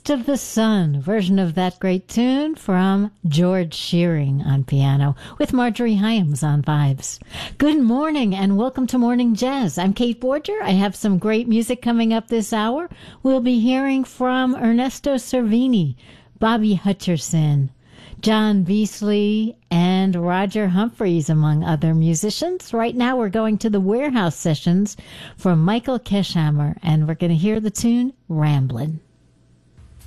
Taste of the Sun, version of that great tune from George Shearing on piano with Marjorie Hyams on vibes. Good morning and welcome to Morning Jazz. I'm Kate Borger. I have some great music coming up this hour. We'll be hearing from Ernesto Cervini, Bobby Hutcherson, John Beasley, and Roger Humphreys, among other musicians. Right now we're going to the Warehouse Sessions from Michael Keshammer, and we're going to hear the tune Ramblin'.